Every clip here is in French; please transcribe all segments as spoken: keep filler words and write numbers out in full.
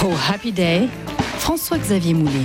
Oh Happy Day, François-Xavier Moulet.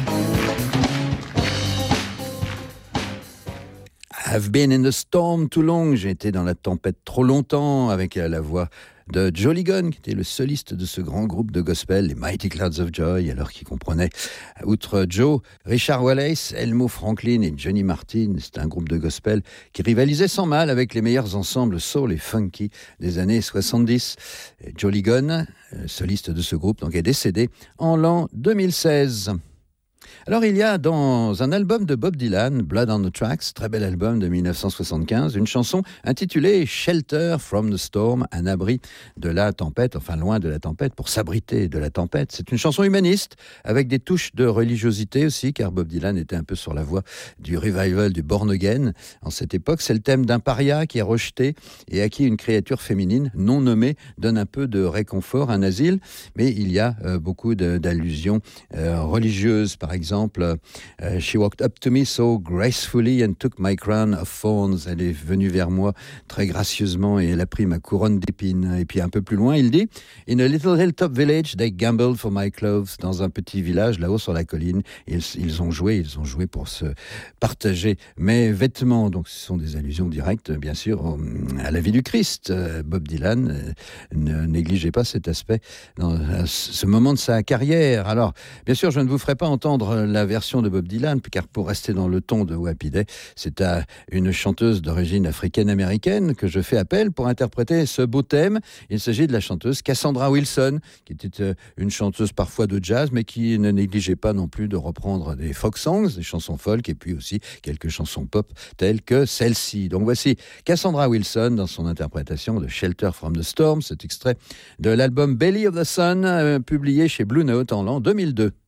I've been in the storm too long. J'ai été dans la tempête trop longtemps, avec la voix de Joe Ligon, qui était le soliste de ce grand groupe de gospel, les Mighty Clouds of Joy, alors qu'il comprenait, outre Joe, Richard Wallace, Elmo Franklin et Johnny Martin. C'était un groupe de gospel qui rivalisait sans mal avec les meilleurs ensembles soul et funky des années soixante-dix. Et Joe Ligon, soliste de ce groupe, donc, est décédé en l'an deux mille seize. Alors il y a dans un album de Bob Dylan, Blood on the Tracks, très bel album de dix-neuf cent soixante-quinze, une chanson intitulée Shelter from the Storm, un abri de la tempête, enfin loin de la tempête, pour s'abriter de la tempête. C'est une chanson humaniste, avec des touches de religiosité aussi, car Bob Dylan était un peu sur la voie du revival du Born Again. En cette époque, c'est le thème d'un paria qui est rejeté et à qui une créature féminine non nommée donne un peu de réconfort, un asile, mais il y a euh, beaucoup de, d'allusions euh, religieuses, par exemple. Exemple, uh, She walked up to me so gracefully and took my crown of thorns. Elle est venue vers moi très gracieusement et elle a pris ma couronne d'épines. Et puis un peu plus loin, il dit In a little hilltop village, they gambled for my clothes. Dans un petit village là-haut sur la colline, ils, ils ont joué, ils ont joué pour se partager mes vêtements. Donc ce sont des allusions directes, bien sûr, au, à la vie du Christ. Uh, Bob Dylan uh, ne négligeait pas cet aspect dans uh, ce moment de sa carrière. Alors, bien sûr, je ne vous ferai pas entendre la version de Bob Dylan, car pour rester dans le ton de Happy Day, c'est à une chanteuse d'origine africaine-américaine que je fais appel pour interpréter ce beau thème. Il s'agit de la chanteuse Cassandra Wilson, qui était une chanteuse parfois de jazz, mais qui ne négligeait pas non plus de reprendre des folk songs, des chansons folk, et puis aussi quelques chansons pop telles que celle-ci. Donc voici Cassandra Wilson dans son interprétation de Shelter from the Storm, cet extrait de l'album Belly of the Sun, euh, publié chez Blue Note en l'an deux mille deux.